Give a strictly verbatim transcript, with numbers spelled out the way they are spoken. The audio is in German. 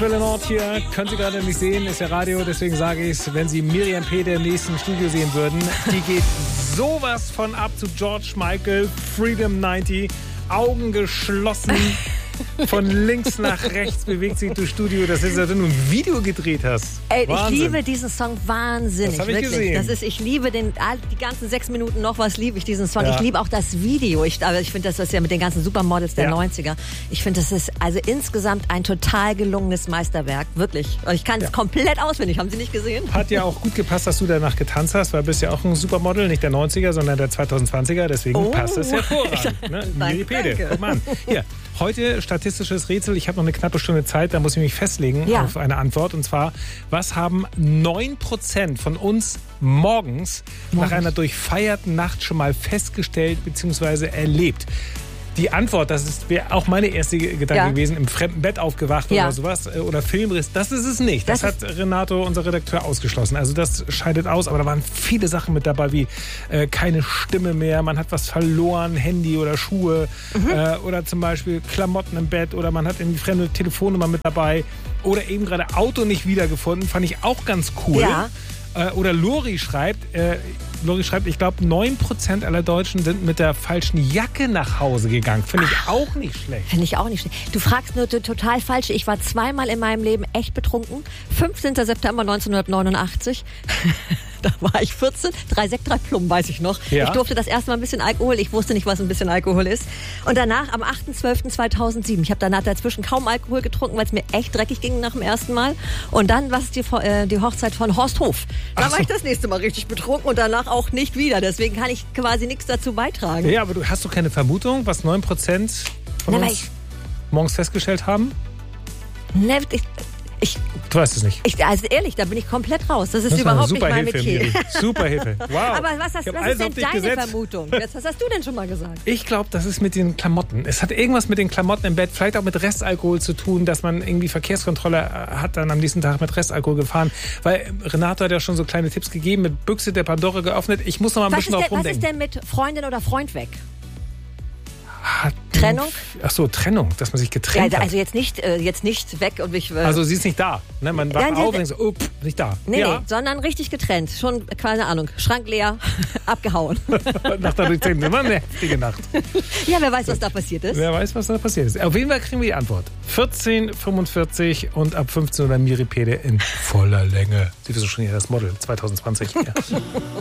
Welle Nord hier, können Sie gerade nicht sehen, ist ja Radio, deswegen sage ich es, wenn Sie Miriam Pede im nächsten Studio sehen würden, die geht sowas von ab zu George Michael, Freedom neunzig, Augen geschlossen, von links nach rechts bewegt sich durchs Studio, das ist, als wenn du ein Video gedreht hast. Ey, Wahnsinn. Ich liebe diesen Song wahnsinnig, das hab ich wirklich. Gesehen. Das ist, ich liebe den, die ganzen sechs Minuten noch was liebe ich diesen Song. Ja. Ich liebe auch das Video. Ich, aber ich finde, das ist ja mit den ganzen Supermodels der ja. neunziger. Ich finde, das ist also insgesamt ein total gelungenes Meisterwerk, wirklich. Ich kann es ja. komplett auswendig. Haben Sie nicht gesehen? Hat ja auch gut gepasst, dass du danach getanzt hast, weil du bist ja auch ein Supermodel, nicht der neunziger, sondern der zweitausendzwanziger. Deswegen oh. passt es hervorragend. Ne? Miri Pede, guck mal an. Hier, heute statistisches Rätsel. Ich habe noch eine knappe Stunde Zeit, da muss ich mich festlegen ja. auf eine Antwort. Und zwar, was haben neun Prozent von uns morgens Morgen. nach einer durchfeierten Nacht schon mal festgestellt bzw. erlebt? Die Antwort, das wäre auch meine erste Gedanke ja. gewesen, im fremden Bett aufgewacht ja. oder sowas, oder Filmriss, das ist es nicht. Das, das hat Renato, unser Redakteur, ausgeschlossen. Also das scheidet aus, aber da waren viele Sachen mit dabei, wie äh, keine Stimme mehr, man hat was verloren, Handy oder Schuhe, mhm. äh, oder zum Beispiel Klamotten im Bett, oder man hat irgendwie fremde Telefonnummer mit dabei, oder eben gerade Auto nicht wiedergefunden, fand ich auch ganz cool. Ja. Äh, oder Lori schreibt, äh, Lori schreibt, ich glaube, neun Prozent aller Deutschen sind mit der falschen Jacke nach Hause gegangen. Finde ich auch nicht schlecht. Finde ich auch nicht schlecht. Du fragst nur total falsch. Ich war zweimal in meinem Leben echt betrunken. fünfzehnten September neunzehnhundertneunundachtzig. Da war ich vierzehn, drei Sekt, drei Plum, weiß ich noch. Ja. Ich durfte das erste Mal ein bisschen Alkohol. Ich wusste nicht, was ein bisschen Alkohol ist. Und danach am achter zwölfter zweitausendsieben. Ich habe danach dazwischen kaum Alkohol getrunken, weil es mir echt dreckig ging nach dem ersten Mal. Und dann war es die, äh, die Hochzeit von Horst Hof. Da so. war ich das nächste Mal richtig betrunken und danach auch nicht wieder. Deswegen kann ich quasi nichts dazu beitragen. Ja, aber du hast doch keine Vermutung, was neun Prozent von Na, uns morgens festgestellt haben? Ne, ich... Ich, du weißt es nicht. Ich, also ehrlich, da bin ich komplett raus. Das ist das überhaupt nicht mein Metier. Super Hilfe. Wow. Aber was, hast, was ist denn deine gesetzt. Vermutung? Was hast du denn schon mal gesagt? Ich glaube, das ist mit den Klamotten. Es hat irgendwas mit den Klamotten im Bett, vielleicht auch mit Restalkohol zu tun, dass man irgendwie Verkehrskontrolle hat dann am nächsten Tag mit Restalkohol gefahren. Weil Renato hat ja schon so kleine Tipps gegeben, mit Büchse der Pandora geöffnet. Ich muss noch mal ein was bisschen drauf rumdenken. Was ist denn mit Freundin oder Freund weg? Hat Trennung? Ach so, Trennung, dass man sich getrennt ja, hat. Also jetzt nicht, äh, jetzt nicht weg und mich... Äh also sie ist nicht da. Ne? Man wacht ja, auf und denkt so, oh, pff, nicht da. Nee, ja. nee, sondern richtig getrennt. Schon, keine Ahnung, Schrank leer, abgehauen. Nach der Durchzehnten immer eine heftige Nacht. Ja, wer weiß, was da passiert ist. Wer weiß, was da passiert ist. Auf jeden Fall kriegen wir die Antwort. vierzehn fünfundvierzig und ab fünfzehn Uhr Miri Pede in voller Länge. Sie wissen schon, ja, das Model zwanzig zwanzig. Ja.